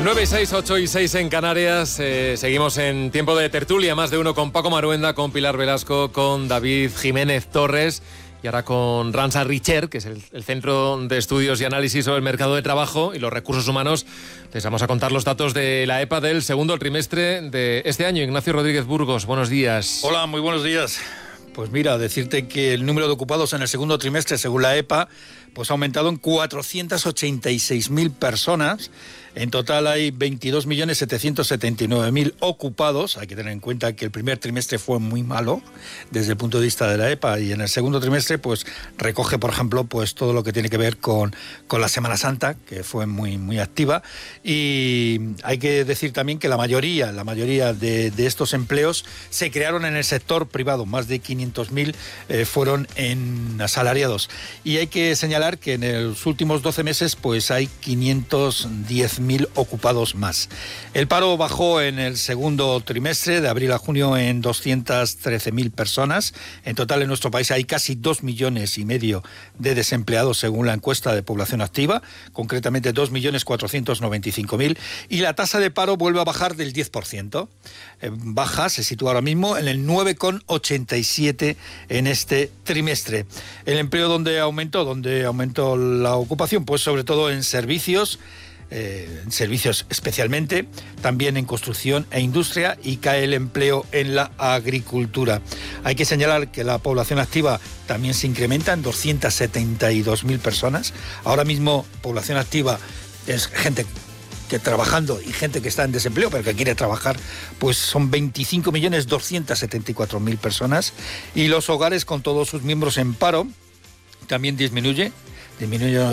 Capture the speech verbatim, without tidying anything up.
nueve y seis, ocho y seis en Canarias. Eh, seguimos en tiempo de tertulia, más de uno con Paco Maruenda, con Pilar Velasco, con David Jiménez Torres y ahora con Randstad Research, que es el, el Centro de Estudios y Análisis sobre el Mercado de Trabajo y los Recursos Humanos. Les vamos a contar los datos de la EPA del segundo trimestre de este año. Ignacio Rodríguez Burgos, buenos días. Hola, muy buenos días. Pues mira, decirte que el número de ocupados en el segundo trimestre, según la EPA, pues ha aumentado en cuatrocientas ochenta y seis mil personas. En total hay veintidós millones setecientos setenta y nueve mil ocupados. Hay que tener en cuenta que el primer trimestre fue muy malo desde el punto de vista de la EPA, y en el segundo trimestre pues recoge, por ejemplo, pues todo lo que tiene que ver con, con la Semana Santa, que fue muy, muy activa. Y hay que decir también que la mayoría, la mayoría de, de estos empleos se crearon en el sector privado. Más de quinientos mil eh, fueron en asalariados. Y hay que señalar que en los últimos doce meses pues hay quinientos diez mil ocupados más. El paro bajó en el segundo trimestre, de abril a junio, en doscientas trece mil personas. En total en nuestro país hay casi dos millones y medio de desempleados según la encuesta de población activa, concretamente dos millones cuatrocientos noventa y cinco mil, y la tasa de paro vuelve a bajar del diez por ciento. Eh, baja, se sitúa ahora mismo en el nueve coma ochenta y siete en este trimestre. El empleo donde aumentó, donde aumentó la ocupación, pues sobre todo en servicios, Eh, en servicios especialmente, también en construcción e industria, y cae el empleo en la agricultura. Hay que señalar que la población activa también se incrementa en doscientas setenta y dos mil personas. Ahora mismo población activa es gente que trabajando y gente que está en desempleo pero que quiere trabajar, pues son veinticinco millones doscientas setenta y cuatro mil personas. Y los hogares con todos sus miembros en paro también disminuye, disminuye